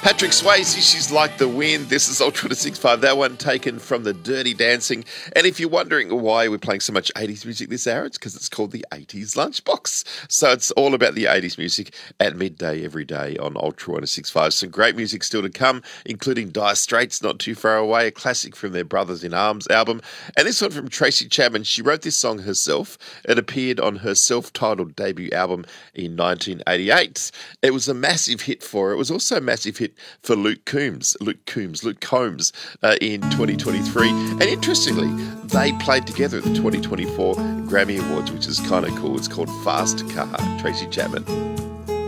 Patrick Swayze, she's like the wind. This is Ultra 106.5. That one taken from the Dirty Dancing. And if you're wondering why we're playing so much 80s music this hour, it's because it's called the 80s Lunchbox. So it's all about the 80s music at midday every day on Ultra 106.5. Some great music still to come, including Dire Straits, Not Too Far Away, a classic from their Brothers in Arms album. And this one from Tracy Chapman. She wrote this song herself. It appeared on her self-titled debut album in 1988. It was a massive hit for her. It was also a massive hit for Luke Combs in 2023. And interestingly, they played together at the 2024 Grammy Awards, which is kind of cool. It's called Fast Car, Tracy Chapman.